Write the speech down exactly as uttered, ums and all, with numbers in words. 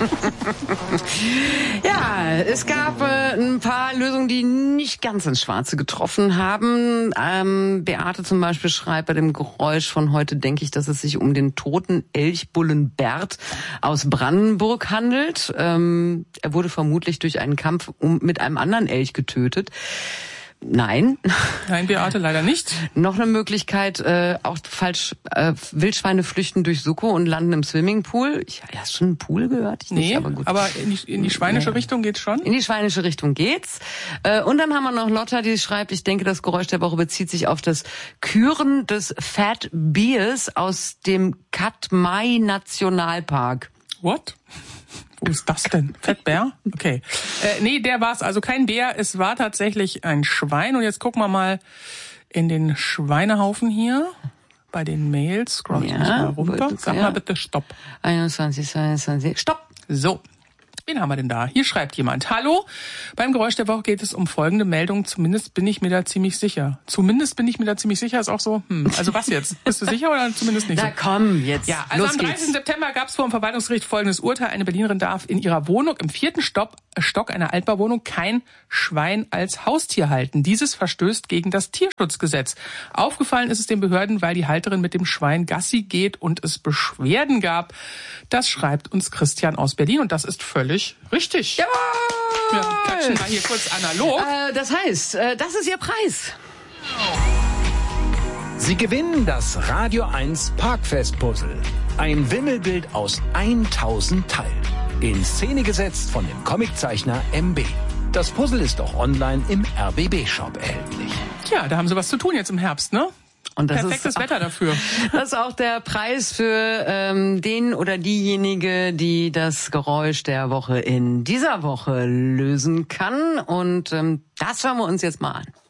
Ja, es gab äh, ein paar Lösungen, die nicht ganz ins Schwarze getroffen haben. Ähm, Beate zum Beispiel schreibt, bei dem Geräusch von heute denke ich, dass es sich um den toten Elchbullen Bert aus Brandenburg handelt. Ähm, er wurde vermutlich durch einen Kampf um, mit einem anderen Elch getötet. Nein. Nein, Beate, leider nicht. Noch eine Möglichkeit, äh, auch falsch, äh, Wildschweine flüchten durch Succo und landen im Swimmingpool. Ich habe ja schon einen Pool gehört. Ich nee, nicht, aber gut. aber in die, in die schweinische ja. Richtung geht's schon? In die schweinische Richtung geht's. Äh, und dann haben wir noch Lotta, die schreibt, ich denke, das Geräusch der Woche bezieht sich auf das Küren des Fat Bears aus dem Katmai Nationalpark. What? Wo ist das denn? Fettbär? Okay. Äh, nee, der war's. Also kein Bär. Es war tatsächlich ein Schwein. Und jetzt gucken wir mal in den Schweinehaufen hier. Bei den Mails. Scroll ich ja, mal runter. Sag mal bitte Stopp. einundzwanzig, zweiundzwanzig. Stopp! So. Wen haben wir denn da? Hier schreibt jemand. Hallo, beim Geräusch der Woche geht es um folgende Meldung. Zumindest bin ich mir da ziemlich sicher. Zumindest bin ich mir da ziemlich sicher, ist auch so, hm, also was jetzt? Bist du sicher oder zumindest nicht so? Na komm, jetzt, ja, also los am dreißigsten geht's. September gab es vor dem Verwaltungsgericht folgendes Urteil. Eine Berlinerin darf in ihrer Wohnung im vierten Stock, Stock einer Altbauwohnung kein Schwein als Haustier halten. Dieses verstößt gegen das Tierschutzgesetz. Aufgefallen ist es den Behörden, weil die Halterin mit dem Schwein Gassi geht und es Beschwerden gab. Das schreibt uns Christian aus Berlin und das ist völlig richtig. Jawohl! Wir klatschen mal hier kurz analog. Äh, das heißt, äh, das ist Ihr Preis. Sie gewinnen das Radio eins Parkfest-Puzzle. Ein Wimmelbild aus tausend Teilen. In Szene gesetzt von dem Comiczeichner M B. Das Puzzle ist auch online im R B B-Shop erhältlich. Tja, da haben sie was zu tun jetzt im Herbst, ne? Und das Perfektes ist auch, Wetter dafür. Das ist auch der Preis für ähm, den oder diejenige, die das Geräusch der Woche in dieser Woche lösen kann. Und ähm, das schauen wir uns jetzt mal an.